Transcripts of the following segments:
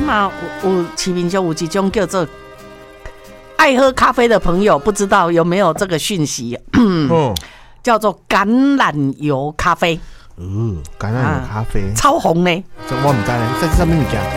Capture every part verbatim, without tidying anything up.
嘛有有市面上有一种叫做爱喝咖啡的朋友，不知道有没有这个讯息？嗯，叫做橄榄油咖啡。 哦，橄榄油咖啡、啊、 超红呢。 这我唔知呢，在这上面讲。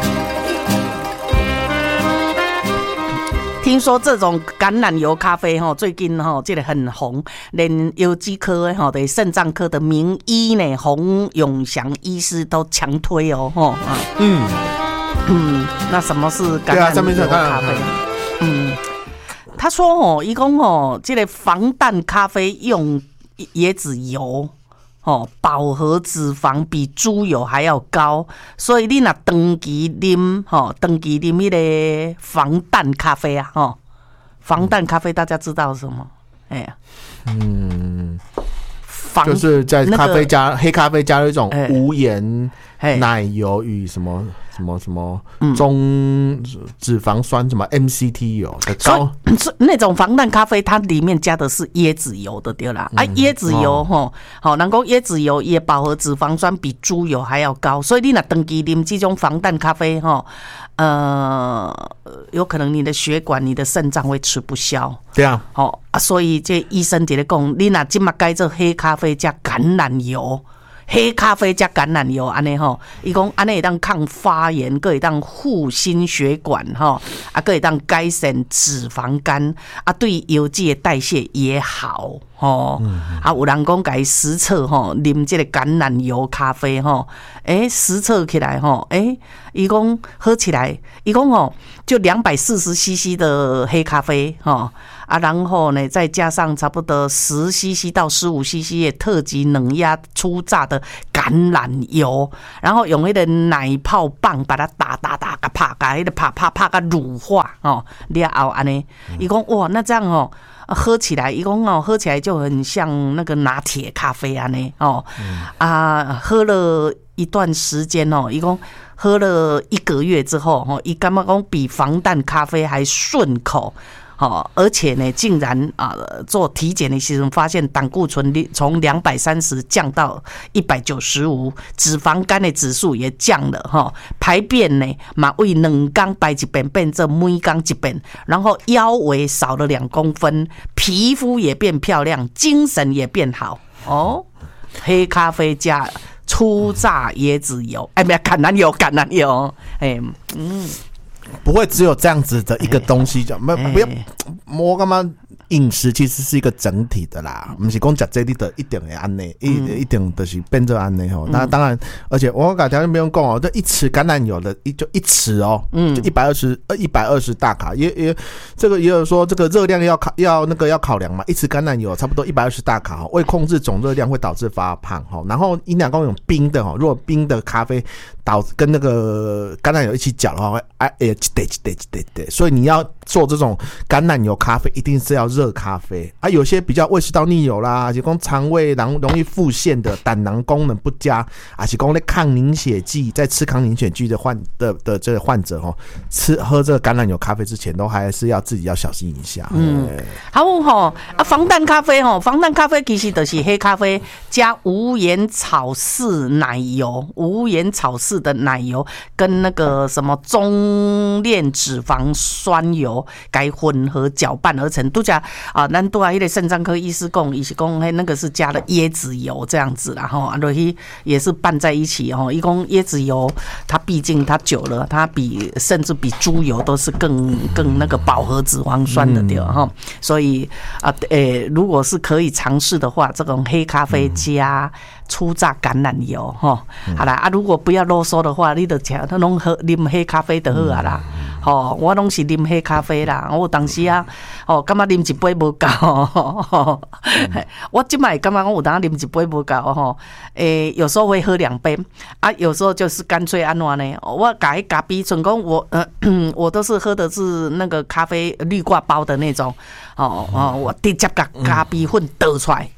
听说这种橄榄油咖啡哈，最近哈这个很红，连有机科哈的肾脏科的名医呢，洪永祥医师都强推哦哈。嗯嗯，那什么是橄榄油咖啡？嗯，他说哦，一共哦，这个防弹咖啡用椰子油。哦，饱和脂肪比猪油还要高，所以你若长期啉，吼，长期啉迄个防弹咖啡啊，吼，防弹咖啡大家知道是什么？哎呀，嗯， 就是在咖啡加、那個、黑咖啡加了一种无盐奶油与什么什么什么中脂肪酸什么 M C T 油的高， 那种防弹咖啡它里面加的是椰子油的对啦，啊椰子油吼，好，人讲椰子油也饱和脂肪酸比猪油还要高，所以你若长期啉这种防弹咖啡吼，呃，有可能你的血管、你的肾脏会吃不消。 对啊， 好啊，所以这医生在咧讲，你若今麦改做黑咖啡加橄榄油。黑咖啡加橄榄油安尼吼，伊讲安尼会当抗发炎，佫会当护心血管吼，啊，佫会当改善脂肪肝，啊，对油脂的代谢也好吼。嗯、啊，有人讲改实测吼，啉这个橄榄油咖啡吼，诶、欸，实测起来吼，诶、欸，伊讲喝起来，伊讲吼，就两百四十 C C 的黑咖啡吼。啊，然后呢，再加上差不多十 C C 到十五 C C 的特级冷压初榨的橄榄油，然后用那个奶泡棒把它打打打个拍，把那个拍拍拍个乳化哦，了后安尼，伊讲哇，那这样哦，喝起来，伊讲哦，喝起来就很像那个拿铁咖啡安尼哦，嗯、啊，喝了一段时间哦，伊讲喝了一个月之后哦，伊感觉讲比防弹咖啡还顺口。哦，而且呢，竟然啊、呃、做体检的时候发现胆固醇从两百三十降到一百九十五，脂肪肝的指数也降了哈、哦，排便呢嘛为两缸排一遍变成每缸一遍，然后腰围少了两公分，皮肤也变漂亮，精神也变好哦。黑咖啡加初榨椰子油，哎，没有橄榄油，橄榄油，哎，嗯。 不会只有这样子的一个东西，就不不要我干嘛？饮食其实是一个整体的啦，不是讲吃这里的一定会安内，一一定就是变成安内吼。那当然，而且我讲条件不用讲哦，这一匙橄榄油的一就一匙哦，嗯，就一百二十呃一百二十大卡，也也这个也有说这个热量要考要那个要考量嘛，一匙橄榄油差不多一百二十大卡，为控制总热量会导致发胖哈。然后营养供有冰的哈，如果冰的咖啡导跟那个橄榄油一起搅的话，会哎哎一得一得一得一得，所以你要做这种橄榄油咖啡，一定是要热咖啡啊。有些比较胃食道逆流啦，而且讲肠胃容容易腹泻的，胆囊功能不佳，而且讲在抗凝血剂，在吃抗凝血剂的患的的这个患者哦，吃喝这个橄榄油咖啡之前，都还是要自己要小心一下。嗯， 好吼啊，防弹咖啡吼，防弹咖啡其实就是黑咖啡加无盐草饲奶油，无盐草饲的奶油跟那个什么中链脂肪酸油该混合搅拌而成。都讲啊，咱都啊，迄个肾脏科医师讲，伊是讲，嘿，那个是加了椰子油这样子啦，吼，啊，落去也是拌在一起吼。伊讲椰子油，它毕竟它久了，它比甚至比猪油都是更更那个饱和脂肪酸的对哈、嗯，所以啊，诶、欸，如果是可以尝试的话，这种黑咖啡加初榨橄榄油哈、嗯，好啦啊，如果不要啰嗦的话，你就吃，他拢喝啉黑咖啡就好啊啦。吼，我拢是啉黑咖啡啦。我当时啊，哦，感觉啉一杯无够。嗯、我即摆感觉我有当啉一杯无够吼。诶、欸，有时候会喝两杯啊，有时候就是干脆安怎呢？我甲迄咖啡，总共我呃，我都是喝的是那个咖啡滤挂包的那种。哦哦，我直接甲咖啡粉倒出来。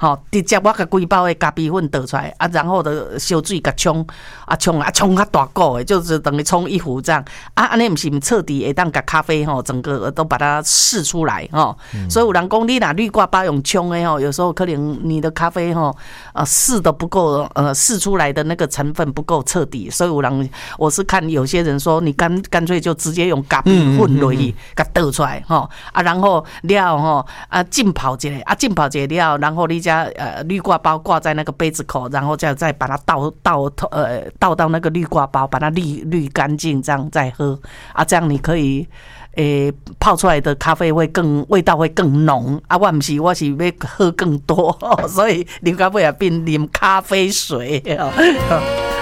吼，直接我甲规包的咖啡粉倒出来，啊，然后的烧水甲冲，啊冲啊冲较大股的，就是等于冲一壶这样，啊，安尼毋是毋彻底会当甲咖啡吼整个都把它释出来吼，嗯、所以有人讲你若滤挂包用冲的吼，有时候可能你的咖啡吼呃释的不够，呃释出来的那个成分不够彻底，所以有人我是看有些人说你干干脆就直接用咖啡粉落去，甲倒出来吼，啊，然后了吼啊浸泡一下，啊浸泡一下了，然后你再呃滤挂包挂在那个杯子口，然后再再把它倒倒呃倒到那个滤挂包，把它滤滤干净，这样再喝啊，这样你可以诶、欸、泡出来的咖啡会更味道会更浓啊。我不是，我是要喝更多，所以啉到尾也变啉咖啡水。